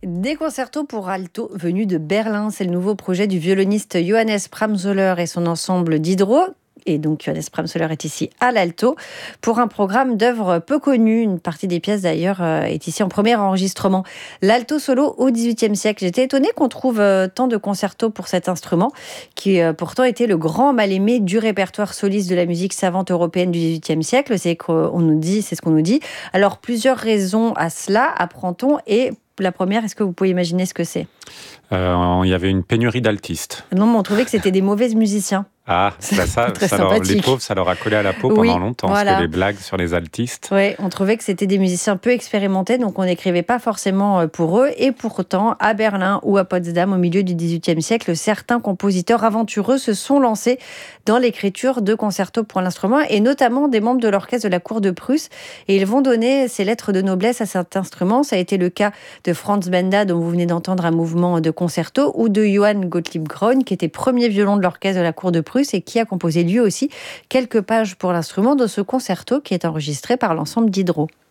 Des concertos pour alto venus de Berlin. C'est le nouveau projet du violoniste Johannes Pramsoller et son ensemble Diderot. Et donc, Johannes Pramsoller est ici à l'alto pour un programme d'œuvres peu connues. Une partie des pièces, d'ailleurs, est ici en premier enregistrement. L'alto solo au XVIIIe siècle. J'étais étonnée qu'on trouve tant de concertos pour cet instrument, qui pourtant était le grand mal-aimé du répertoire soliste de la musique savante européenne du XVIIIe siècle. C'est ce qu'on nous dit. Alors, plusieurs raisons à cela, apprend-on. Et la première, est-ce que vous pouvez imaginer ce que c'est ? Il y avait une pénurie d'altistes. Non, mais on trouvait que c'était des mauvais musiciens. Ah, ça les pauvres, ça leur a collé à la peau pendant longtemps, voilà. Parce que les blagues sur les altistes. Oui, on trouvait que c'était des musiciens peu expérimentés, donc on n'écrivait pas forcément pour eux. Et pourtant, à Berlin ou à Potsdam, au milieu du XVIIIe siècle, certains compositeurs aventureux se sont lancés dans l'écriture de concertos pour l'instrument, et notamment des membres de l'orchestre de la cour de Prusse. Et ils vont donner ces lettres de noblesse à cet instrument. Ça a été le cas de Franz Benda, dont vous venez d'entendre un mouvement de concerto, ou de Johann Gottlieb Graun, qui était premier violon de l'orchestre de la cour de Prusse et qui a composé lui aussi quelques pages pour l'instrument de ce concerto qui est enregistré par l'ensemble Diderot.